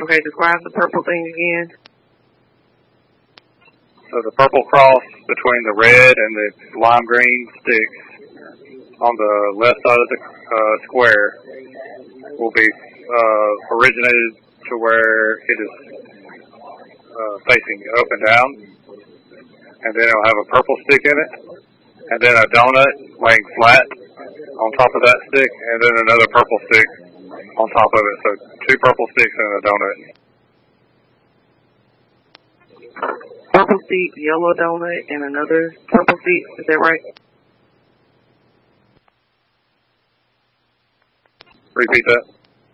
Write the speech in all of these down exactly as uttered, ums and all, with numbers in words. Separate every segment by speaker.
Speaker 1: Okay, describe the purple thing again.
Speaker 2: So the purple cross between the red and the lime green sticks on the left side of the uh, square will be uh, originated to where it is uh, facing up and down, and then it'll have a purple stick in it, and then a donut laying flat on top of that stick, and then another purple stick on top of it. So two purple sticks and a donut.
Speaker 1: Purple stick, yellow donut, and another purple stick. Is that right?
Speaker 2: Repeat that.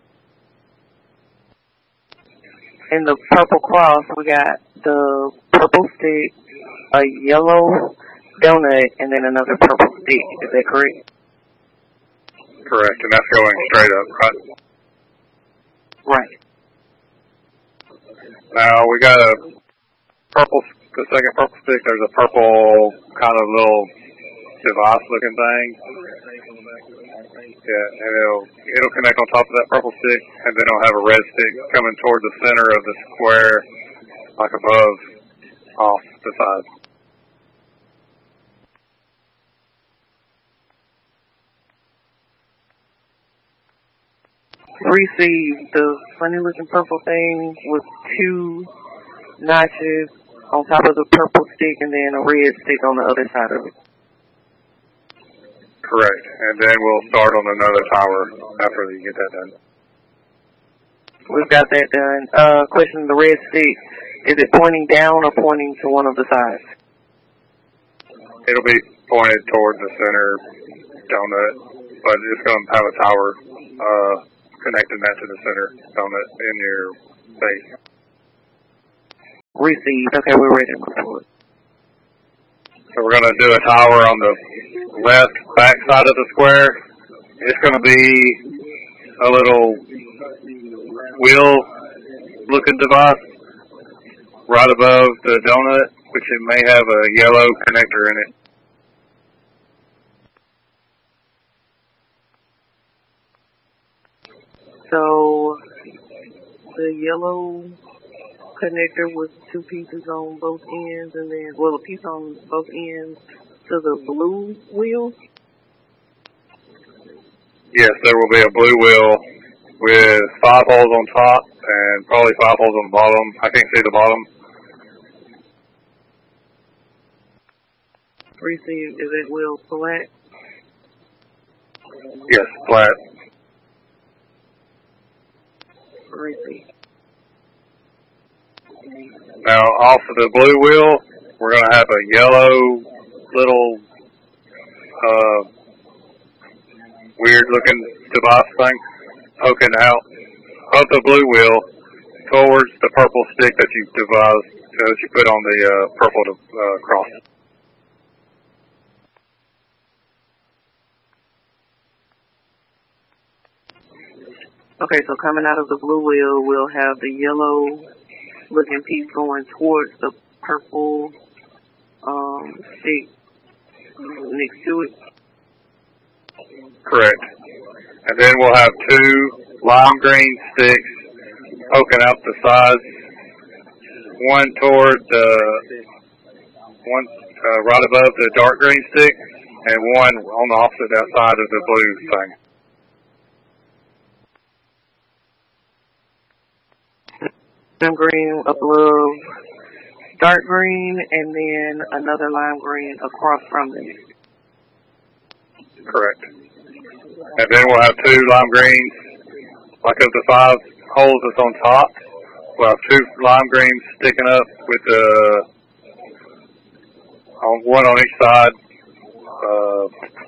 Speaker 1: In the purple cross, we got the purple stick, a yellow donut, and then another purple stick. Is that correct?
Speaker 2: Correct, and that's going straight up, right?
Speaker 1: Right.
Speaker 2: Now we got a purple, the second purple stick. There's a purple kind of little device-looking thing. Yeah, and it'll it'll connect on top of that purple stick, and then it'll have a red stick coming toward the center of the square, like above, off the side.
Speaker 1: Receive the funny-looking purple thing with two notches on top of the purple stick, and then a red stick on the other side of it.
Speaker 2: Correct, and then we'll start on another tower after you get that done.
Speaker 1: We've got that done. Uh, question, the red stick, is it pointing down or pointing to one of the sides?
Speaker 2: It'll be pointed toward the center donut, but it's going to have a tower uh, connecting that to the center donut in your base.
Speaker 1: Received. Okay, we're ready to move forward.
Speaker 2: So we're going to do a tower on the left back side of the square. It's going to be a little wheel-looking device right above the donut, which it may have a yellow connector in it.
Speaker 1: So the yellow connector with two pieces on both ends, and then, well, a piece on both ends to the blue wheel?
Speaker 2: Yes, there will be a blue wheel with five holes on top and probably five holes on the bottom. I can't see the bottom.
Speaker 1: Receive, is that wheel flat?
Speaker 2: Yes, flat.
Speaker 1: Receive.
Speaker 2: Now, off of the blue wheel, we're going to have a yellow little uh, weird-looking device thing poking out of the blue wheel towards the purple stick that you devised, uh, that you put on the uh, purple uh, cross.
Speaker 1: Okay, so coming out of the blue wheel, we'll have the yellow looking piece going towards the purple um, stick next to it.
Speaker 2: Correct. And then we'll have two lime green sticks poking out the sides. One toward the one uh, right above the dark green stick, and one on the opposite side of the blue thing.
Speaker 1: Lime green above dark green, and then another lime green across from them.
Speaker 2: Correct. And then we'll have two lime greens, like of the five holes that's on top. We'll have two lime greens sticking up with the on one on each side. Uh,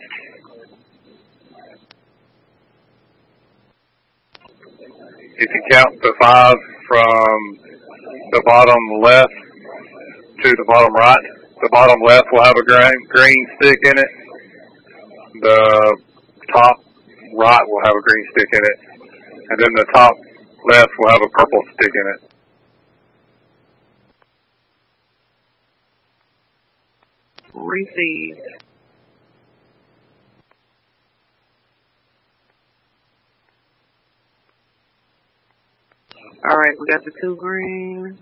Speaker 2: if you count the five from the bottom left to the bottom right, the bottom left will have a green, green stick in it. The top right will have a green stick in it. And then the top left will have a purple stick in it.
Speaker 1: Received. Alright, we got the two green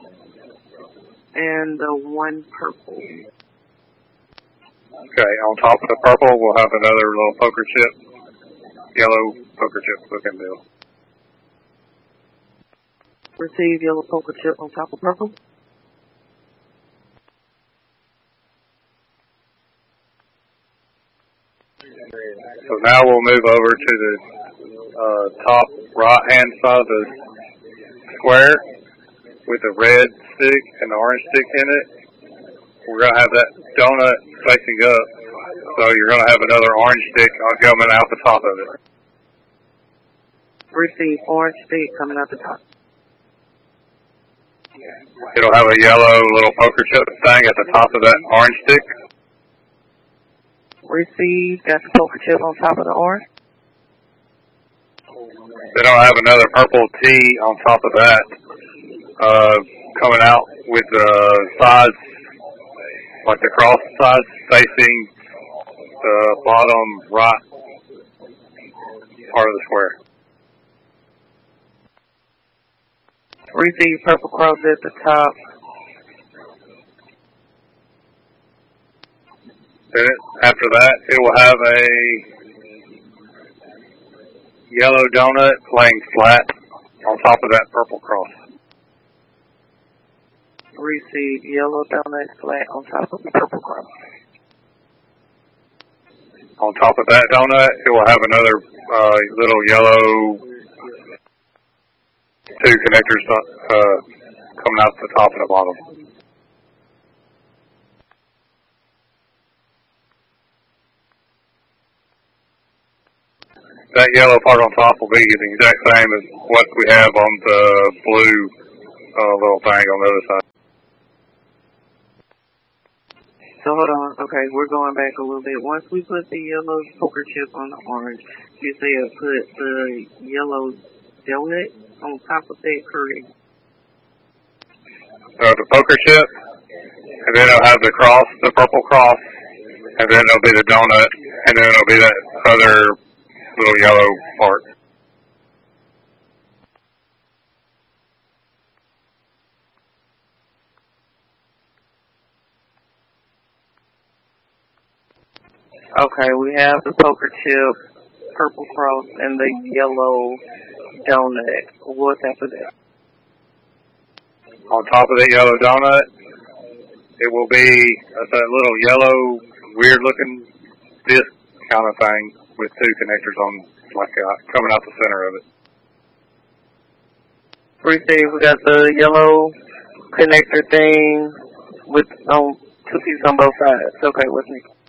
Speaker 1: and the one purple.
Speaker 2: Okay, on top of the purple, we'll have another little poker chip, yellow poker chip looking deal.
Speaker 1: Receive yellow poker chip on top of purple.
Speaker 2: So now we'll move over to the uh, top right-hand side of the square with the red stick and the orange stick in it. We're going to have that donut facing up, so you're going to have another orange stick coming out the top of it.
Speaker 1: Receive orange stick coming out the top.
Speaker 2: It'll have a yellow little poker chip thing at the top of that orange stick.
Speaker 1: Receive, got the poker chip on top of the orange.
Speaker 2: Then I'll have another purple T on top of that, uh, coming out with the sides, like the cross sides, facing the bottom right part of the square.
Speaker 1: Receive purple cross at the top.
Speaker 2: Then it, after that, it will have a yellow donut laying flat on top of that purple cross.
Speaker 1: Receive yellow donut flat on top of the purple cross.
Speaker 2: On top of that donut, it will have another uh, little yellow two connectors uh, coming out the top and the bottom. That yellow part on top will be the exact same as what we have on the blue uh, little thing on the other side.
Speaker 1: So hold on, okay, we're going back a little bit. Once we put the yellow poker chip on the orange, you said put the yellow donut on top of that, correct?
Speaker 2: Uh, the poker chip, and then it'll have the cross, the purple cross, and then it'll be the donut, and then it'll be that other little yellow part.
Speaker 1: Okay, we have the poker chip, purple cross, and the yellow donut. What's after that?
Speaker 2: On top of the yellow donut, it will be uh, that little yellow, weird-looking disc kind of thing with two connectors on, like uh, coming out the center of it.
Speaker 1: Receive, we got the yellow connector thing with um, two pieces on both sides. Okay, what's next?